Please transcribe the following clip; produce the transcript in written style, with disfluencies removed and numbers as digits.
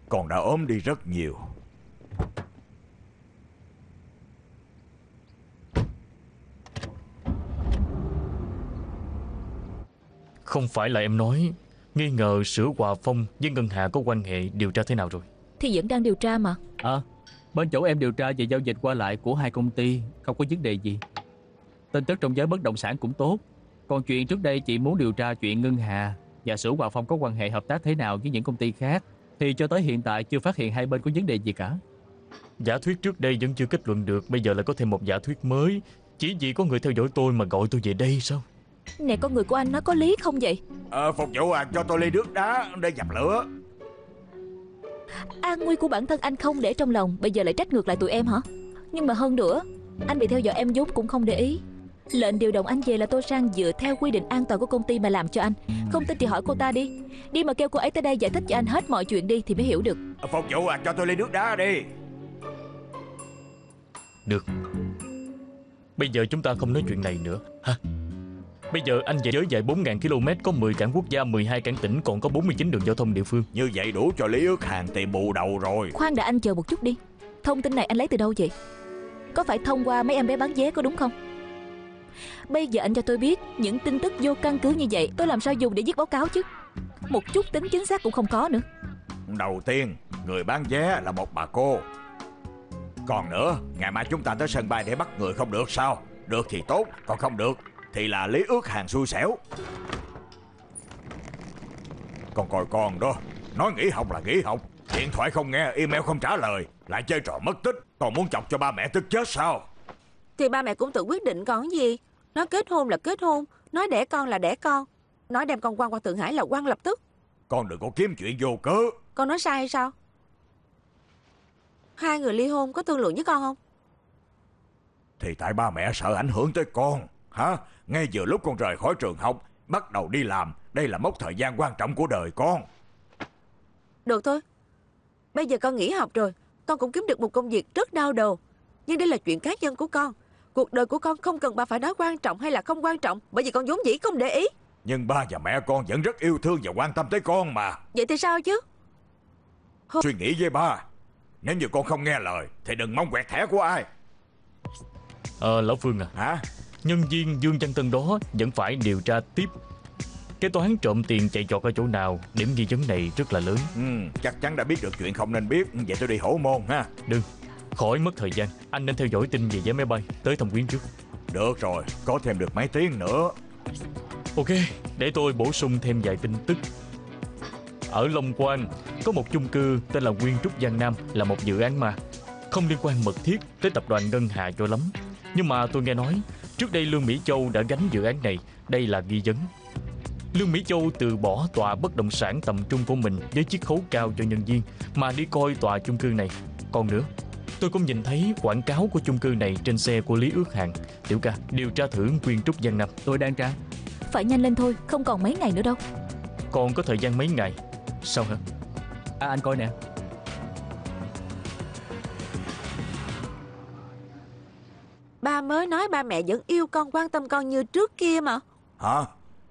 Con đã ốm đi rất nhiều. Không phải là em nói nghi ngờ Sữa Hòa Phong với Ngân Hà có quan hệ, điều tra thế nào rồi? Thì vẫn đang điều tra mà. Bên chỗ em điều tra về giao dịch qua lại của hai công ty, không có vấn đề gì. Tin tức trong giới bất động sản cũng tốt. Còn chuyện trước đây chị muốn điều tra chuyện Ngân Hà và Sữa Hòa Phong có quan hệ hợp tác thế nào với những công ty khác, thì cho tới hiện tại chưa phát hiện hai bên có vấn đề gì cả. Giả thuyết trước đây vẫn chưa kết luận được, bây giờ lại có thêm một giả thuyết mới. Chỉ vì có người theo dõi tôi mà gọi tôi về đây sao? Nè, con người của anh nói có lý không vậy? Phục vụ à, cho tôi ly nước đá để dập lửa. An nguy của bản thân anh không để trong lòng, bây giờ lại trách ngược lại tụi em hả? Nhưng mà hơn nữa, anh bị theo dõi em vốn cũng không để ý. Lệnh điều động anh về là Tô Sang dựa theo quy định an toàn của công ty mà làm cho anh. Không tin thì hỏi cô ta đi. Đi mà kêu cô ấy tới đây giải thích cho anh hết mọi chuyện đi thì mới hiểu được. Phục vụ à, cho tôi ly nước đá đi. Được. Bây giờ chúng ta không nói chuyện này nữa hả? Bây giờ anh về giới dài 4.000 km, có 10 cảng quốc gia, 12 cảng tỉnh, còn có 49 đường giao thông địa phương. Như vậy đủ cho Lý Ước Hàng tìm bù đầu rồi. Khoan đã, anh chờ một chút đi. Thông tin này anh lấy từ đâu vậy? Có phải thông qua mấy em bé bán vé có đúng không? Bây giờ anh cho tôi biết những tin tức vô căn cứ như vậy tôi làm sao dùng để viết báo cáo chứ? Một chút tính chính xác cũng không có nữa. Đầu tiên, người bán vé là một bà cô. Còn nữa, ngày mai chúng ta tới sân bay để bắt người không được sao? Được thì tốt, còn không được thì là Lý Ước Hàng xui xẻo. Còn coi con đó, nói nghỉ học là nghỉ học, điện thoại không nghe, email không trả lời, lại chơi trò mất tích. Còn muốn chọc cho ba mẹ tức chết sao? Thì ba mẹ cũng tự quyết định con gì. Nói kết hôn là kết hôn, nói đẻ con là đẻ con, nói đem con quăng qua Thượng Hải là quăng lập tức. Con đừng có kiếm chuyện vô cớ. Con nói sai hay sao? Hai người ly hôn có thương lượng với con không? Thì tại ba mẹ sợ ảnh hưởng tới con hả? Ngay vừa lúc con rời khỏi trường học, bắt đầu đi làm, đây là mốc thời gian quan trọng của đời con. Được thôi. Bây giờ con nghỉ học rồi, con cũng kiếm được một công việc rất đau đầu. Nhưng đây là chuyện cá nhân của con. Cuộc đời của con không cần ba phải nói quan trọng hay là không quan trọng, bởi vì con vốn dĩ không để ý. Nhưng ba và mẹ con vẫn rất yêu thương và quan tâm tới con mà. Vậy thì sao chứ? Suy nghĩ với ba, nếu như con không nghe lời thì đừng mong quẹt thẻ của ai. Lão Phương à, Hả? nhân viên Dương Văn Tân đó vẫn phải điều tra tiếp. Cái toán trộm tiền chạy trọt ở chỗ nào, điểm nghi vấn này rất là lớn. Chắc chắn đã biết được chuyện không nên biết. Vậy tôi đi hổ môn ha. Đừng, khỏi mất thời gian. Anh nên theo dõi tin về vé máy bay tới Thâm Quyến trước. Được rồi, có thêm được mấy tiếng nữa. Ok, để tôi bổ sung thêm vài tin tức. Ở Long Quang có một chung cư tên là Nguyên Trúc Giang Nam, là một dự án mà không liên quan mật thiết tới tập đoàn Ngân Hà cho lắm. Nhưng mà tôi nghe nói trước đây Lương Mỹ Châu đã gánh dự án này. Đây là nghi vấn. Lương Mỹ Châu từ bỏ tòa bất động sản tầm trung của mình với chiết khấu cao cho nhân viên mà đi coi tòa chung cư này. Còn nữa, tôi cũng nhìn thấy quảng cáo của chung cư này trên xe của Lý Ước Hàng. Tiểu ca, điều tra thử Nguyên Trúc Giang Nam. Tôi đang tra. Phải nhanh lên thôi, không còn mấy ngày nữa đâu. Còn có thời gian mấy ngày. Sao hả? Anh coi nè. Ba mới nói ba mẹ vẫn yêu con, quan tâm con như trước kia mà. Hả?